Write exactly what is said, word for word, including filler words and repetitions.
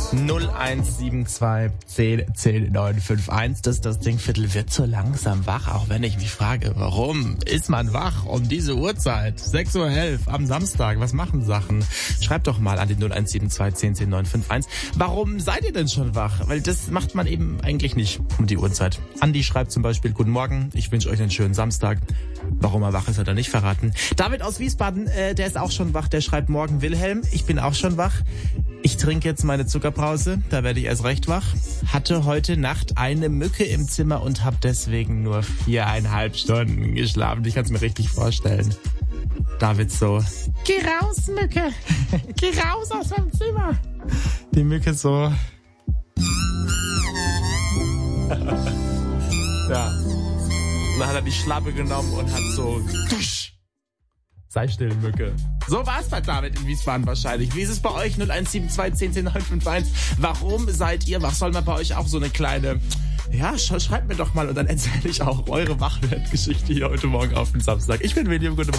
null eins sieben zwei zehn zehn neun fünf eins. Das, das Dingviertel wird so langsam wach, auch wenn ich mich frage, warum ist man wach um diese Uhrzeit? sechs Uhr elf am Samstag, was machen Sachen? Schreibt doch mal an die null eins sieben zwei zehn zehn neun fünf eins. Warum seid ihr denn schon wach? Weil das macht man eben eigentlich nicht um die Uhrzeit. Andi schreibt zum Beispiel, guten Morgen, ich wünsche euch einen schönen Samstag. Warum er wach ist, hat er nicht verraten. David aus Wiesbaden, äh, der ist auch schon wach, der schreibt, morgen Wilhelm, ich bin auch schon wach. Ich trinke jetzt meine Zuckerbrause, da werde ich erst recht wach. Hatte heute Nacht eine Mücke im Zimmer und habe deswegen nur viereinhalb Stunden geschlafen. Ich kann es mir richtig vorstellen. David so, geh raus, Mücke. Geh raus aus meinem Zimmer. Die Mücke so. Ja. Und dann hat er die Schlappe genommen und hat so... Sei still, Mücke. So war's bei David in Wiesbaden wahrscheinlich. Wie ist es bei euch? null eins sieben zwei zehn zehn neun fünf eins. Warum seid ihr wach? Soll man bei euch auch so eine kleine... Ja, sch- schreibt mir doch mal und dann erzähle ich auch eure Wachwertgeschichte hier heute Morgen auf den Samstag. Ich bin William, gute Morgen.